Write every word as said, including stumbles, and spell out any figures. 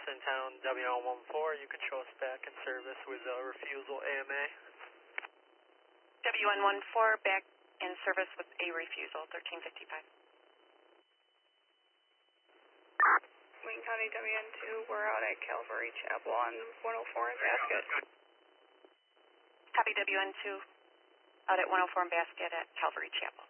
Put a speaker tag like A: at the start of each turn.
A: Town, W N one four. You can show us back in service with a refusal A M A.
B: W N one four, back in service with a refusal, thirteen fifty-five.
C: Wayne County W N two, we're out at Calvary Chapel on one oh four in Basket.
B: Copy W N two, out at one oh four in Basket at Calvary Chapel.